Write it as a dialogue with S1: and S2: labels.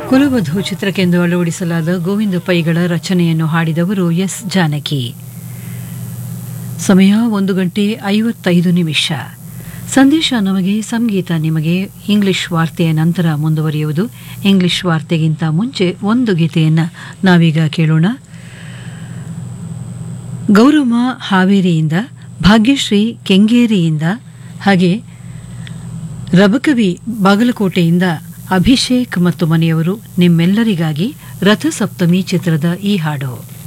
S1: ಕುಲವಧು ಚಿತ್ರಕ್ಕೆಂದು ಅಳವಡಿಸಲಾದ ಗೋವಿಂದ ಪೈಗಳ ರಚನೆಯನ್ನು ಹಾಡಿದವರು ಎಸ್ ಜಾನಕಿ. ಸಮಯ 1:55. ಸಂದೇಶ ನಮಗೆ, ಸಂಗೀತ ನಿಮಗೆ. ಇಂಗ್ಲಿಷ್ ವಾರ್ತೆಯ ನಂತರ ಮುಂದುವರಿಯುವುದು. ಇಂಗ್ಲಿಷ್ ವಾರ್ತೆಗಿಂತ ಮುಂಚೆ ಒಂದು ಗೀತೆಯನ್ನು ನಾವೀಗ ಕೇಳೋಣ. ಗೌರಮ್ಮ ಹಾವೇರಿಯಿಂದ, ಭಾಗ್ಯಶ್ರೀ ಕೆಂಗೇರಿಯಿಂದ, ಹಾಗೆ ರಬಕವಿ ಬಾಗಲಕೋಟೆಯಿಂದ ಅಭಿಷೇಕ್ ಮತ್ತು ಮನೆಯವರು ನಿಮ್ಮೆಲ್ಲರಿಗಾಗಿ ರಥಸಪ್ತಮಿ ಚಿತ್ರದ ಈ ಹಾಡು.